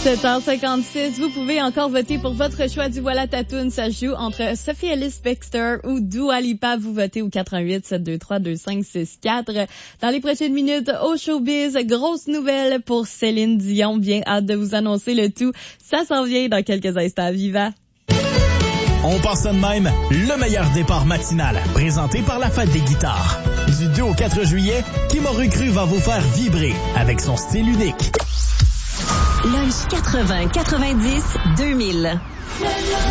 7h56, vous pouvez encore voter pour votre choix du Voilà ta toune. Ça joue entre Sophie Ellis Bextor ou Dua Lipa. Vous votez au 88-723-2564. Dans les prochaines minutes, au showbiz, grosse nouvelle pour Céline Dion. Bien hâte de vous annoncer le tout. Ça s'en vient dans quelques instants. Viva! On passe ça de même, le meilleur départ matinal, présenté par la Fête des guitares. Du 2 au 4 juillet, Kim Aurait cru va vous faire vibrer avec son style unique. Lunch 80, 90, 2000.